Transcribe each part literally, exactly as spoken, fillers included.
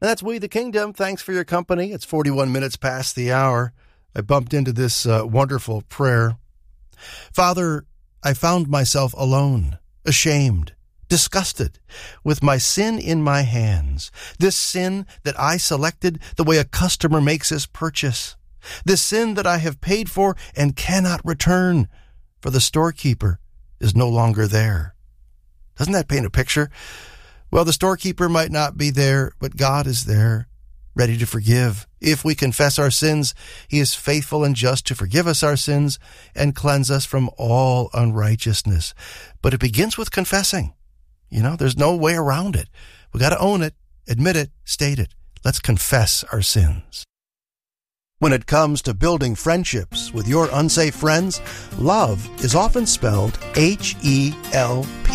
And that's We the Kingdom. Thanks for your company. It's forty-one minutes past the hour. I bumped into this uh, wonderful prayer. Father, I found myself alone, ashamed, disgusted, with my sin in my hands. This sin that I selected the way a customer makes his purchase. This sin that I have paid for and cannot return, for the storekeeper is no longer there. Doesn't that paint a picture? Well, the storekeeper might not be there, but God is there, ready to forgive. If we confess our sins, He is faithful and just to forgive us our sins and cleanse us from all unrighteousness. But it begins with confessing. You know, there's no way around it. We got to own it, admit it, state it. Let's confess our sins. When it comes to building friendships with your unsafe friends, love is often spelled H E L P.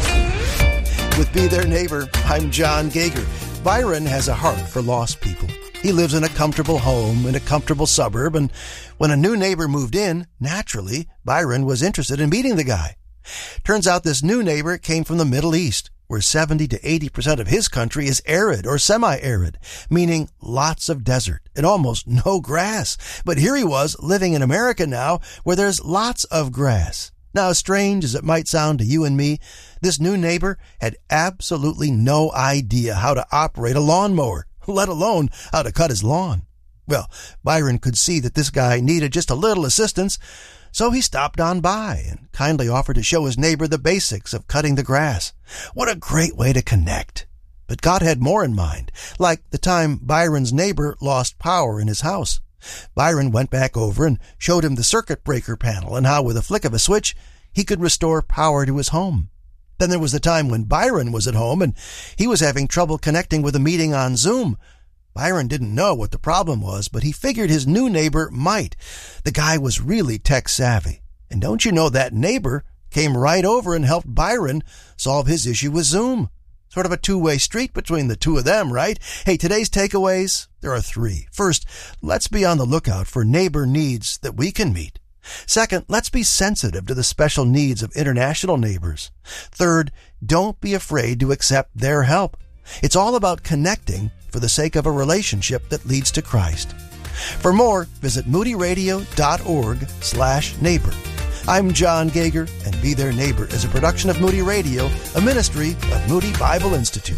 With Be Their Neighbor, I'm John Gager. Byron has a heart for lost people. He lives in a comfortable home in a comfortable suburb, and when a new neighbor moved in, naturally, Byron was interested in meeting the guy. Turns out this new neighbor came from the Middle East, where seventy to eighty percent of his country is arid or semi-arid, meaning lots of desert and almost no grass. But here he was living in America now, where there's lots of grass. Now, as strange as it might sound to you and me, this new neighbor had absolutely no idea how to operate a lawnmower, let alone how to cut his lawn. Well, Byron could see that this guy needed just a little assistance, so he stopped on by and kindly offered to show his neighbor the basics of cutting the grass. What a great way to connect. But God had more in mind, like the time Byron's neighbor lost power in his house. Byron went back over and showed him the circuit breaker panel and how with a flick of a switch, he could restore power to his home. Then there was the time when Byron was at home and he was having trouble connecting with a meeting on Zoom. Byron didn't know what the problem was, but he figured his new neighbor might. The guy was really tech savvy. And don't you know that neighbor came right over and helped Byron solve his issue with Zoom. Sort of a two-way street between the two of them, right? Hey, today's takeaways, there are three. First, let's be on the lookout for neighbor needs that we can meet. Second, let's be sensitive to the special needs of international neighbors. Third, don't be afraid to accept their help. It's all about connecting for the sake of a relationship that leads to Christ. For more, visit moodyradio.org slash neighbor. I'm John Gager, and Be Their Neighbor is a production of Moody Radio, a ministry of Moody Bible Institute.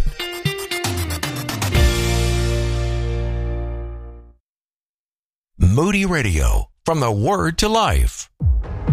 Moody Radio, from the Word to Life.